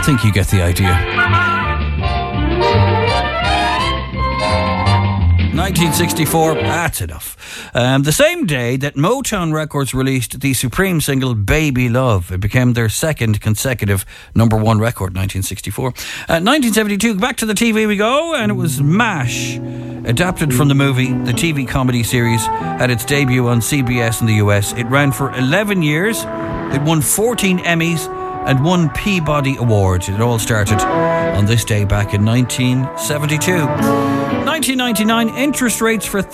think you get the idea. 1964, that's enough. The same day that Motown Records released the supreme single Baby Love. It became their second consecutive number one record, 1964. 1972, back to the TV we go, and it was MASH. Adapted from the movie, the TV comedy series had its debut on CBS in the US. It ran for 11 years. It won 14 Emmys and 1 Peabody Award. It all started on this day back in 1972. 1999, interest rates for